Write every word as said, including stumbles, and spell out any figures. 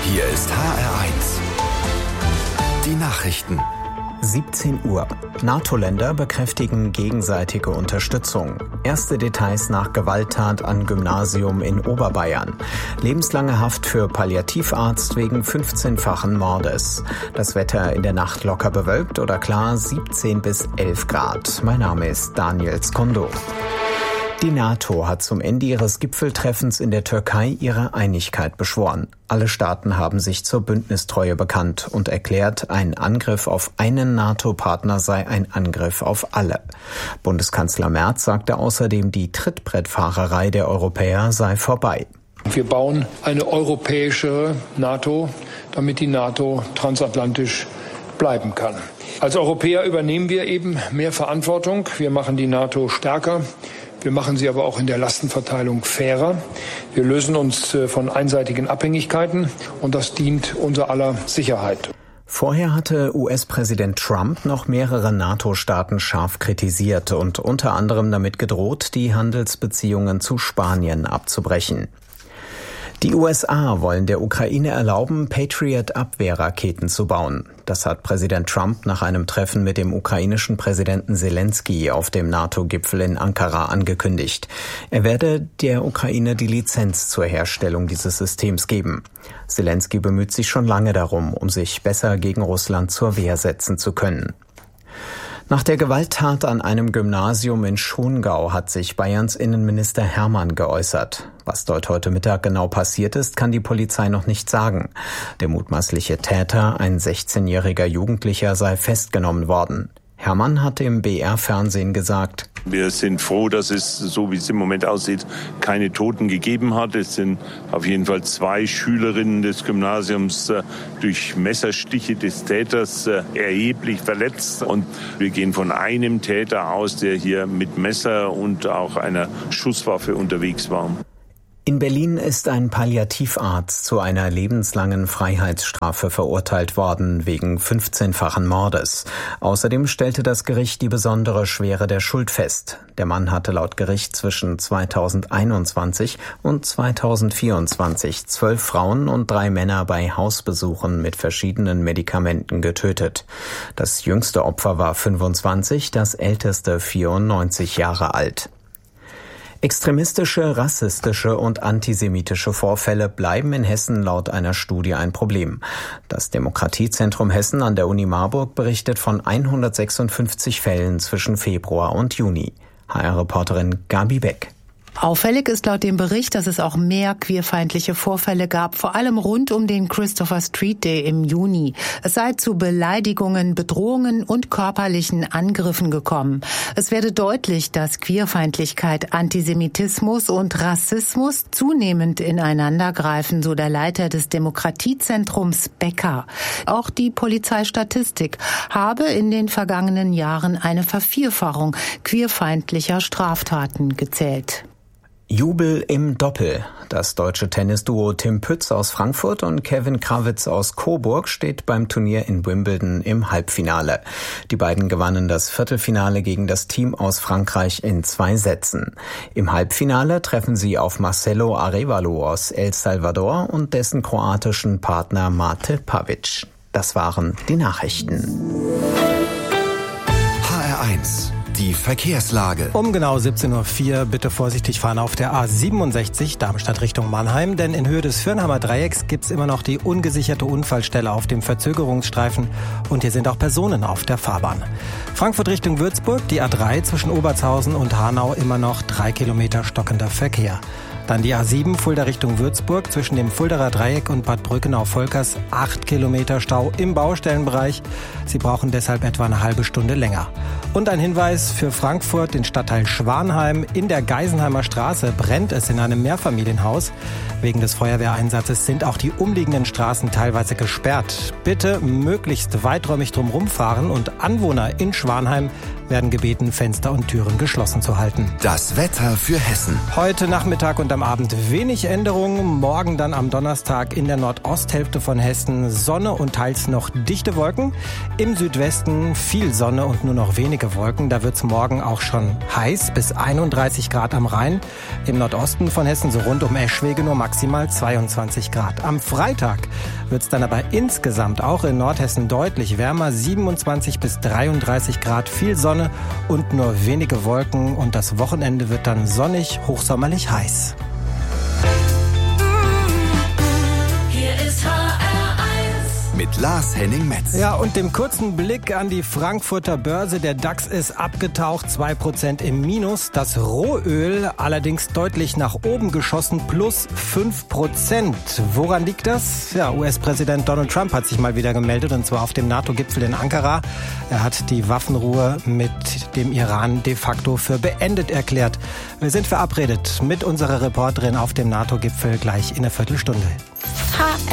Hier ist H R eins. Die Nachrichten. siebzehn Uhr. NATO-Länder bekräftigen gegenseitige Unterstützung. Erste Details nach Gewalttat an Gymnasium in Oberbayern. Lebenslange Haft für Palliativarzt wegen fünfzehnfachen Mordes. Das Wetter in der Nacht locker bewölkt oder klar, siebzehn bis elf Grad. Mein Name ist Daniel Skondo. Die NATO hat zum Ende ihres Gipfeltreffens in der Türkei ihre Einigkeit beschworen. Alle Staaten haben sich zur Bündnistreue bekannt und erklärt, ein Angriff auf einen NATO-Partner sei ein Angriff auf alle. Bundeskanzler Merz sagte außerdem, die Trittbrettfahrerei der Europäer sei vorbei. Wir bauen eine europäische NATO, damit die NATO transatlantisch bleiben kann. Als Europäer übernehmen wir eben mehr Verantwortung. Wir machen die NATO stärker. Wir machen sie aber auch in der Lastenverteilung fairer. Wir lösen uns von einseitigen Abhängigkeiten und das dient unser aller Sicherheit. Vorher hatte U S-Präsident Trump noch mehrere NATO-Staaten scharf kritisiert und unter anderem damit gedroht, die Handelsbeziehungen zu Spanien abzubrechen. Die U S A wollen der Ukraine erlauben, Patriot-Abwehrraketen zu bauen. Das hat Präsident Trump nach einem Treffen mit dem ukrainischen Präsidenten Selenskyj auf dem NATO-Gipfel in Ankara angekündigt. Er werde der Ukraine die Lizenz zur Herstellung dieses Systems geben. Selenskyj bemüht sich schon lange darum, um sich besser gegen Russland zur Wehr setzen zu können. Nach der Gewalttat an einem Gymnasium in Schongau hat sich Bayerns Innenminister Hermann geäußert. Was dort heute Mittag genau passiert ist, kann die Polizei noch nicht sagen. Der mutmaßliche Täter, ein sechzehnjähriger Jugendlicher, sei festgenommen worden. Hermann hat im B R-Fernsehen gesagt: Wir sind froh, dass es, so wie es im Moment aussieht, keine Toten gegeben hat. Es sind auf jeden Fall zwei Schülerinnen des Gymnasiums äh, durch Messerstiche des Täters äh, erheblich verletzt. Und wir gehen von einem Täter aus, der hier mit Messer und auch einer Schusswaffe unterwegs war. In Berlin ist ein Palliativarzt zu einer lebenslangen Freiheitsstrafe verurteilt worden wegen fünfzehnfachen Mordes. Außerdem stellte das Gericht die besondere Schwere der Schuld fest. Der Mann hatte laut Gericht zwischen zweitausendeinundzwanzig und zweitausendvierundzwanzig zwölf Frauen und drei Männer bei Hausbesuchen mit verschiedenen Medikamenten getötet. Das jüngste Opfer war fünfundzwanzig, das älteste vierundneunzig Jahre alt. Extremistische, rassistische und antisemitische Vorfälle bleiben in Hessen laut einer Studie ein Problem. Das Demokratiezentrum Hessen an der Uni Marburg berichtet von hundertsechsundfünfzig Fällen zwischen Februar und Juni. H R-Reporterin Gabi Beck. Auffällig ist laut dem Bericht, dass es auch mehr queerfeindliche Vorfälle gab, vor allem rund um den Christopher Street Day im Juni. Es sei zu Beleidigungen, Bedrohungen und körperlichen Angriffen gekommen. Es werde deutlich, dass Queerfeindlichkeit, Antisemitismus und Rassismus zunehmend ineinandergreifen, so der Leiter des Demokratiezentrums Becker. Auch die Polizeistatistik habe in den vergangenen Jahren eine Vervierfachung queerfeindlicher Straftaten gezählt. Jubel im Doppel. Das deutsche Tennisduo Tim Pütz aus Frankfurt und Kevin Krawitz aus Coburg steht beim Turnier in Wimbledon im Halbfinale. Die beiden gewannen das Viertelfinale gegen das Team aus Frankreich in zwei Sätzen. Im Halbfinale treffen sie auf Marcelo Arévalo aus El Salvador und dessen kroatischen Partner Mate Pavic. Das waren die Nachrichten. H R eins. Die Verkehrslage. Um genau siebzehn Uhr vier bitte vorsichtig fahren auf der A siebenundsechzig Darmstadt Richtung Mannheim, denn in Höhe des Fürnheimer Dreiecks gibt's immer noch die ungesicherte Unfallstelle auf dem Verzögerungsstreifen und hier sind auch Personen auf der Fahrbahn. Frankfurt Richtung Würzburg, die A drei zwischen Obertshausen und Hanau immer noch drei Kilometer stockender Verkehr. Dann die A sieben Fulda Richtung Würzburg zwischen dem Fuldaer Dreieck und Bad Brückenau-Volkers acht Kilometer Stau im Baustellenbereich. Sie brauchen deshalb etwa eine halbe Stunde länger. Und ein Hinweis für Frankfurt, den Stadtteil Schwanheim. In der Geisenheimer Straße brennt es in einem Mehrfamilienhaus. Wegen des Feuerwehreinsatzes sind auch die umliegenden Straßen teilweise gesperrt. Bitte möglichst weiträumig drumherum fahren und Anwohner in Schwanheim werden gebeten, Fenster und Türen geschlossen zu halten. Das Wetter für Hessen. Heute Nachmittag und am Abend wenig Änderungen. Morgen dann am Donnerstag in der Nordosthälfte von Hessen Sonne und teils noch dichte Wolken. Im Südwesten viel Sonne und nur noch wenige Wolken. Da wird es morgen auch schon heiß, bis einunddreißig Grad am Rhein. Im Nordosten von Hessen, so rund um Eschwege, nur maximal zweiundzwanzig Grad. Am Freitag wird es dann aber insgesamt auch in Nordhessen deutlich wärmer. siebenundzwanzig bis dreiunddreißig Grad, viel Sonne und nur wenige Wolken. Und das Wochenende wird dann sonnig, hochsommerlich heiß. Mit Lars Henning-Metz. Ja, und dem kurzen Blick an die Frankfurter Börse. Der DAX ist abgetaucht, zwei Prozent im Minus. Das Rohöl allerdings deutlich nach oben geschossen, plus fünf Prozent. Woran liegt das? Ja, U S-Präsident Donald Trump hat sich mal wieder gemeldet, und zwar auf dem NATO-Gipfel in Ankara. Er hat die Waffenruhe mit dem Iran de facto für beendet erklärt. Wir sind verabredet mit unserer Reporterin auf dem NATO-Gipfel gleich in einer Viertelstunde. H